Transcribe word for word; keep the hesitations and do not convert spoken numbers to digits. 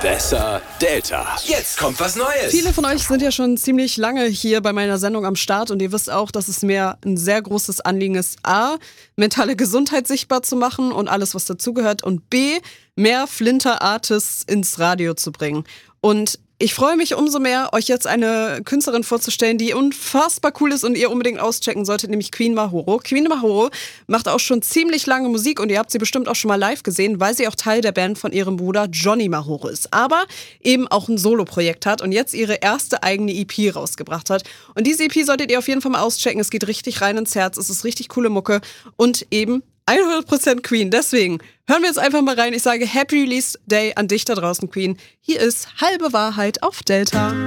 Dessa Delta. Jetzt kommt was Neues. Viele von euch sind ja schon ziemlich lange hier bei meiner Sendung am Start und ihr wisst auch, dass es mir ein sehr großes Anliegen ist, A, mentale Gesundheit sichtbar zu machen und alles, was dazugehört, und B, mehr Flinter-Artists ins Radio zu bringen. Und ich freue mich umso mehr, euch jetzt eine Künstlerin vorzustellen, die unfassbar cool ist und ihr unbedingt auschecken solltet, nämlich Queen Mahoro. Queen Mahoro macht auch schon ziemlich lange Musik und ihr habt sie bestimmt auch schon mal live gesehen, weil sie auch Teil der Band von ihrem Bruder Johnny Mahoro ist, aber eben auch ein Soloprojekt hat und jetzt ihre erste eigene E P rausgebracht hat. Und diese E P solltet ihr auf jeden Fall mal auschecken. Es geht richtig rein ins Herz, es ist richtig coole Mucke und eben hundert Prozent Queen. Deswegen hören wir jetzt einfach mal rein. Ich sage Happy Release Day an dich da draußen, Queen. Hier ist Halbe Wahrheit auf Delta.